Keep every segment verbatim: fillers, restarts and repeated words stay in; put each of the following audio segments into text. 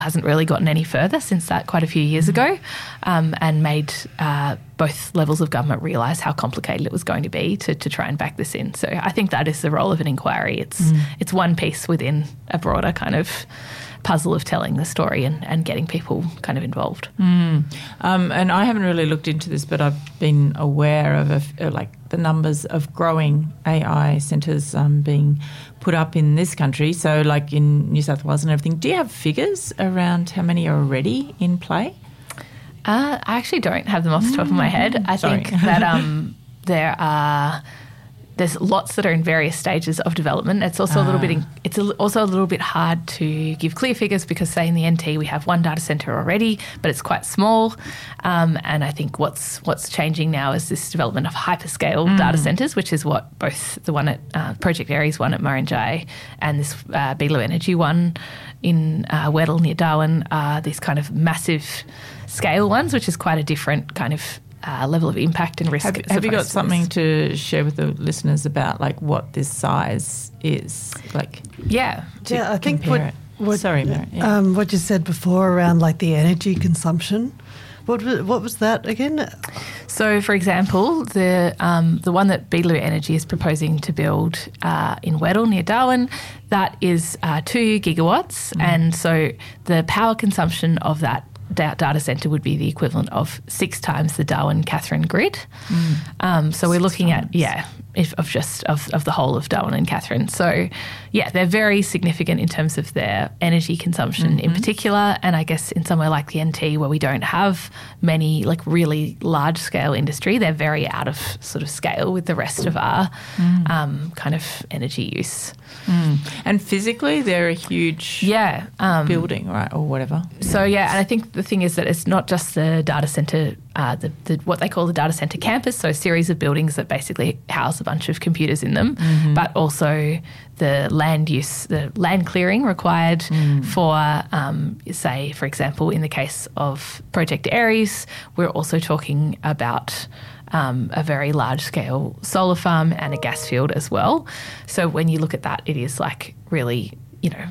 hasn't really gotten any further since that quite a few years ago, um, and made uh, both levels of government realise how complicated it was going to be to, to try and back this in. So I think that is the role of an inquiry. It's mm. it's one piece within a broader kind of puzzle of telling the story and, and getting people kind of involved. Mm. Um, and I haven't really looked into this, but I've been aware of a, like the numbers of growing A I centres um, being put up in this country. So like in New South Wales and everything, do you have figures around how many are already in play? Uh, I actually don't have them off the top of my head. I Sorry. think that um, there are... There's lots that are in various stages of development. It's also ah. a little bit. It's a, also a little bit hard to give clear figures because, say, in the N T we have one data centre already, but it's quite small. Um, and I think what's what's changing now is this development of hyperscale mm. data centres, which is what both the one at uh, Project Aries one at Murrumbidgee and this uh, Beetaloo Energy one in uh, Weddell near Darwin are these kind of massive scale ones, which is quite a different kind of Uh, level of impact and risk. Have, have you got something to share with the listeners about like what this size is? Like, yeah, yeah. I think what, what sorry, Mary, yeah. um, what you said before around like the energy consumption. What was, what was that again? So, for example, the um, the one that Beetaloo Energy is proposing to build uh, in Weddell near Darwin, that is uh, two gigawatts, mm. and so the power consumption of that data centre would be the equivalent of six times the Darwin Katherine grid. Mm. Um, so we're looking times. at, yeah, if, of just of, of the whole of Darwin and Katherine. So, yeah, they're very significant in terms of their energy consumption mm-hmm. in particular. And I guess in somewhere like the N T where we don't have many like really large scale industry, they're very out of sort of scale with the rest of our mm. um, kind of energy use. Mm. And physically, they're a huge yeah, um, building, right, or whatever. So, yeah, and I think the thing is that it's not just the data centre, uh, the, the what they call the data centre campus, so a series of buildings that basically house a bunch of computers in them, mm-hmm. but also the land use, the land clearing required mm. for, um, say, for example, in the case of Project Aries, we're also talking about Um, a very large-scale solar farm and a gas field as well. So when you look at that, it is like really, you know,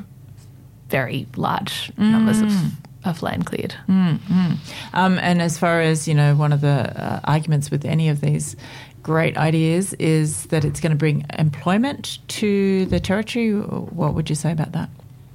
very large mm. numbers of, of land cleared. Mm, mm. Um, and as far as, you know, one of the uh, arguments with any of these great ideas is that it's going to bring employment to the territory. What would you say about that?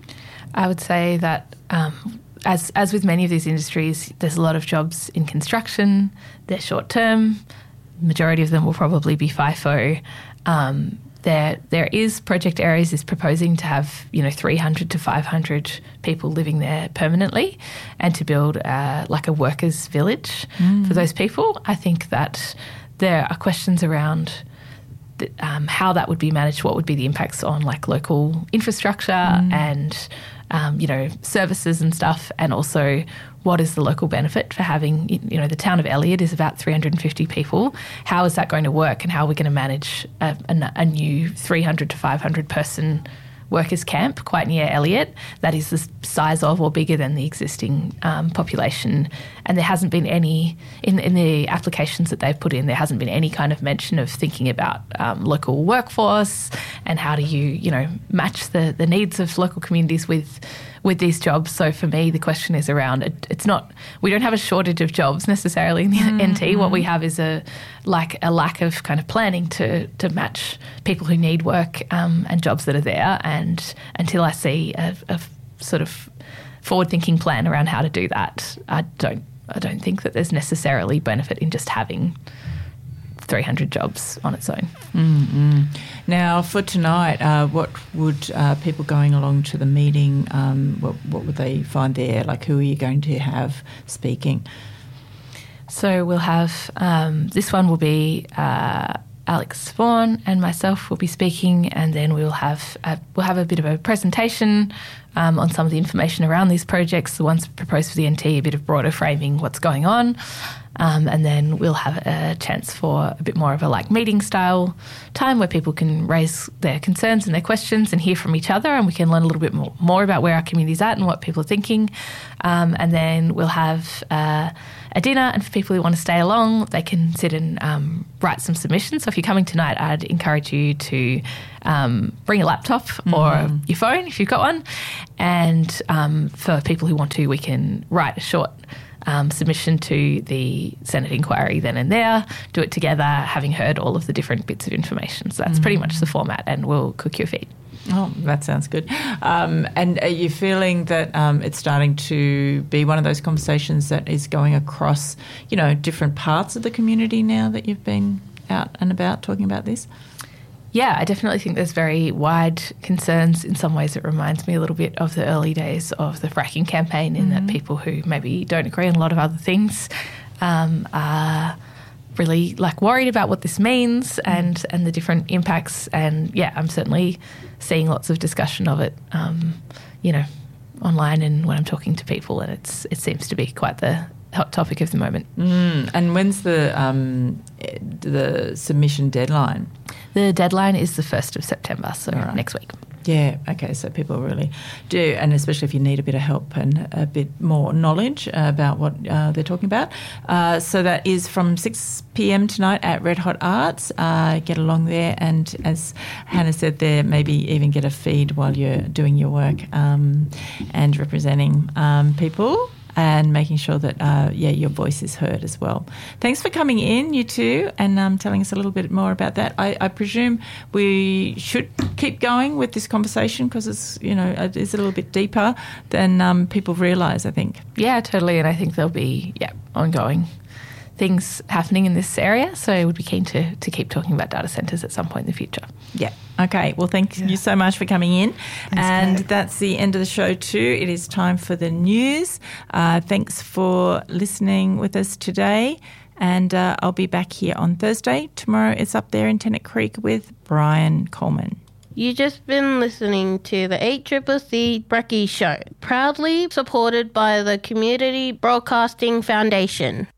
I would say that um, As as with many of these industries, there's a lot of jobs in construction. They're short term. Majority of them will probably be FIFO. Um, there there is Project Aries is proposing to have you know three hundred to five hundred people living there permanently, and to build uh, like a workers' village mm. for those people. I think that there are questions around the, um, how that would be managed. What would be the impacts on like local infrastructure mm. and Um, you know, services and stuff, and also what is the local benefit for having, you know, the town of Elliott is about three hundred fifty people. How is that going to work, and how are we going to manage a, a, a new three hundred to five hundred person workers camp quite near Elliott that is the size of or bigger than the existing um, population? And there hasn't been any, in, in the applications that they've put in, there hasn't been any kind of mention of thinking about um, local workforce and how do you, you know, match the, the needs of local communities with with these jobs. So for me, the question is around, it, it's not, we don't have a shortage of jobs necessarily in the mm-hmm. N T. What we have is a like a lack of kind of planning to, to match people who need work um, and jobs that are there. And until I see a, a sort of forward-thinking plan around how to do that, I don't I don't think that there's necessarily benefit in just having three hundred jobs on its own. Mm-hmm. Now, for tonight, uh, what would uh, people going along to the meeting, um, what, what would they find there? Like, who are you going to have speaking? So we'll have, um, this one will be uh, Alex Vaughan and myself will be speaking, and then we'll have a, we'll have a bit of a presentation um, on some of the information around these projects, the ones proposed for the N T, a bit of broader framing, what's going on. Um, and then we'll have a chance for a bit more of a like meeting style time where people can raise their concerns and their questions and hear from each other, and we can learn a little bit more, more about where our community's at and what people are thinking. Um, and then we'll have uh, a dinner, and for people who want to stay along, they can sit and um, write some submissions. So if you're coming tonight, I'd encourage you to um, bring a laptop mm-hmm. or your phone if you've got one. And um, for people who want to, we can write a short Um, submission to the Senate inquiry then and there, do it together, having heard all of the different bits of information. So that's mm. pretty much the format, and we'll cook your feed. Oh, that sounds good. Um, and are you feeling that um, it's starting to be one of those conversations that is going across, you know, different parts of the community now that you've been out and about talking about this? Yeah, I definitely think there's very wide concerns. In some ways, it reminds me a little bit of the early days of the fracking campaign, in mm-hmm. that people who maybe don't agree on a lot of other things um, are really like worried about what this means and, and the different impacts. And yeah, I'm certainly seeing lots of discussion of it, um, you know, online and when I'm talking to people, and it's it seems to be quite the hot topic of the moment. Mm. And when's the um, the submission deadline? The deadline is the first of September, so right. next week. Yeah, okay, so people really do, and especially if you need a bit of help and a bit more knowledge about what uh, they're talking about. Uh, so that is from six p.m. tonight at Red Hot Arts. Uh, get along there, and as Hannah said there, maybe even get a feed while you're doing your work um, and representing um, people, and making sure that, uh, yeah, your voice is heard as well. Thanks for coming in, you two, and um, telling us a little bit more about that. I, I presume we should keep going with this conversation because it's, you know, it is a little bit deeper than um, people realise, I think. Yeah, totally, and I think there'll be, yeah, ongoing things happening in this area, so I would be keen to, to keep talking about data centres at some point in the future. Yeah. Okay. Well, thank yeah. you so much for coming in. Thanks, and Kate. That's the end of the show too. It is time for the news. Uh, thanks for listening with us today. And uh, I'll be back here on Thursday. Tomorrow it's Up There in Tennant Creek with Brian Coleman. You've just been listening to the eight C C C Brekkie Show, proudly supported by the Community Broadcasting Foundation.